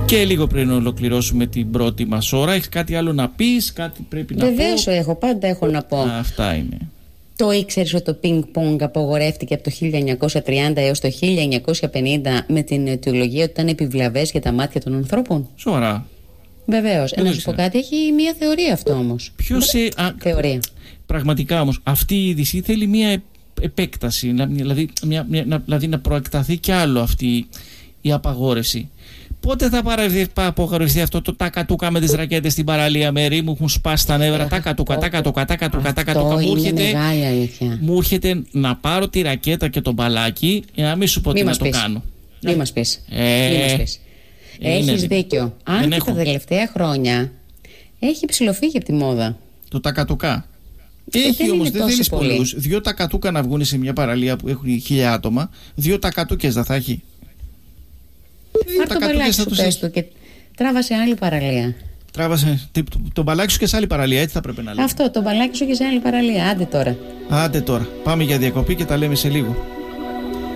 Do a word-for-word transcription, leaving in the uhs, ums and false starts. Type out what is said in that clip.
Και λίγο πριν ολοκληρώσουμε την πρώτη μας ώρα, έχεις κάτι άλλο να πεις, κάτι πρέπει να πω? Βεβαίως έχω, πάντα έχω να πω. Α, αυτά είναι. Το ήξερες ότι το πινκ-πονγκ απογορεύτηκε από το χίλια εννιακόσια τριάντα έως το χίλια εννιακόσια πενήντα με την αιτιολογία ότι ήταν επιβλαβές για τα μάτια των ανθρώπων? Σοβαρά? Βεβαίως. Να σου πω κάτι, έχει μία θεωρία αυτό όμως. Ποιος ε, α, θεωρία. Πραγματικά όμως αυτή η είδηση θέλει μία επέκταση, δηλαδή, μια, μια, να, δηλαδή να προεκταθεί κι άλλο αυτή η απαγόρευση. Πότε θα απογορευτεί αυτό το τάκα-τούκα με τις ρακέτες στην παραλία, Μέρη μου? Έχουν σπάσει τα νεύρα. Τάκα-τούκα, τάκα-τούκα, τάκα-τούκα, τάκα-τούκα. Μου έρχεται να πάρω τη ρακέτα και το μπαλάκι για να μην σου πω τι να το κάνω. Μη μας πεις. Έχεις δίκιο. Αν και τα τελευταία χρόνια έχει ψηλοφύγει από τη μόδα το τάκα-τούκα. Έχει όμως, δεν θέλεις πολλούς. Δύο τακατούκα να βγουν σε μια παραλία που έχουν χίλια άτομα. Δύο τακατούκες δεν θα έχει? Πάρ' το μπαλάκι σου, πες του, και τράβασε άλλη παραλία. Τράβασε το, το, το μπαλάκι σου και σε άλλη παραλία, έτσι θα πρέπει να λέμε. Αυτό, το μπαλάκι σου και σε άλλη παραλία. Άντε τώρα. Άντε τώρα. Πάμε για διακοπή και τα λέμε σε λίγο.